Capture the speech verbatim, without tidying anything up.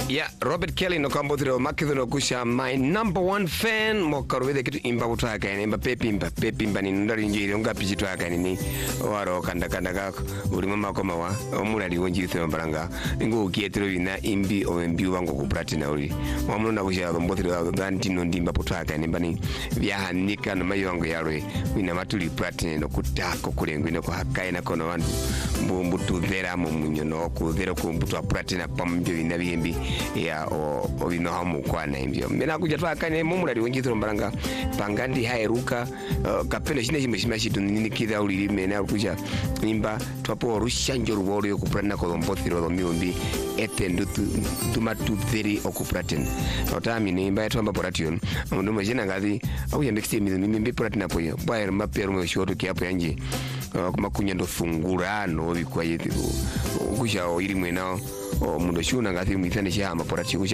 Yeah, Robert Kelly no kambothiro makithiro kusha my number one fan mokarwede kitu imba utaka ine imba pepimba pepimba ni ndari njiri nga pichitu aka ni waro kanda kanda kako uri mama koma wa omulali wonjithe mbaranga ngo ukietero ina imbi ombi wango ku platina uri wamuna kusha kambothiro ganti no ndimba putaka ni mbani byahanika no mayongo yarwe wina matuli platina no kutako kulengo ino ko hakaina kono wandu mbumbu tudera mu munyono ku dhero ku mbuto platina pambyo ina bimbi ya o obino hamu kwa na imbyo mena kuja twakane mumulali wonjithiro mbaranga pangandi hairuka uh, kapene shine shime shime shitu nini kidha ulili mena kuja imba twapo rushanjo ruworo yo kuprana ko mbothiro do miumbi etendu tumatu theri okupraten otami ni imba twamba poration ndo majina ngathi au ya mixte mimbi pratina poyo bwa mapero mo shoto kiapo yanje uh, kuma kunyando fungurano bikwa yetu kuja iri mwenao o mundo shuna ngathi mwithane shama poration